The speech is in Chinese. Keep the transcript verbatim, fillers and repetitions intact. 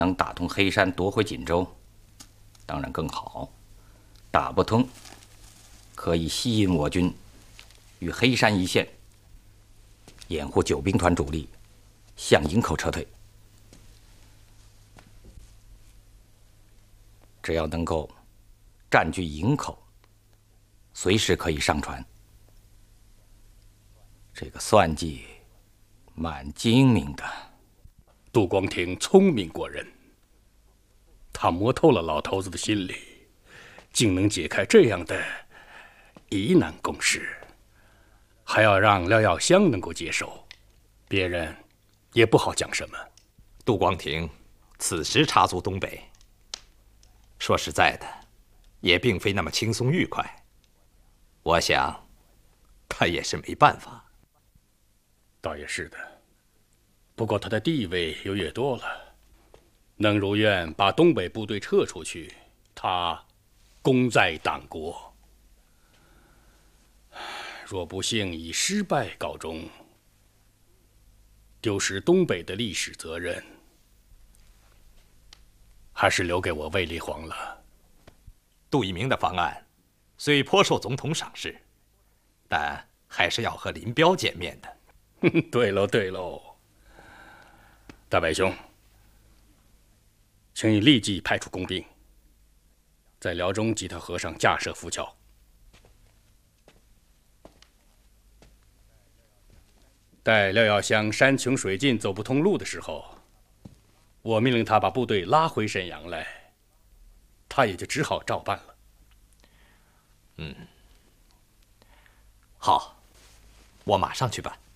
能打通黑山，夺回锦州，当然更好；打不通，可以吸引我军与黑山一线，掩护九兵团主力向营口撤退。只要能够占据营口，随时可以上船。这个算计蛮精明的。 杜光庭聪明过人，他摸透了老头子的心理，竟能解开这样的疑难公事，还要让廖耀湘能够接受，别人也不好讲什么。 杜光庭此时插足东北，说实在的，也并非那么轻松愉快。我想，他也是没办法。 倒也是的，不过他的地位又越多了，能如愿把东北部队撤出去，他功在党国。若不幸以失败告终，丢失东北的历史责任，还是留给我卫立煌了。 杜贻明的方案虽颇受总统赏识，但还是要和林彪见面的。 对喽对喽，大白兄，请你立即派出工兵，在辽中吉他河上架设浮桥。待廖耀湘山穷水尽走不通路的时候，我命令他把部队拉回沈阳来，他也就只好照办了。 嗯，好，我马上去办。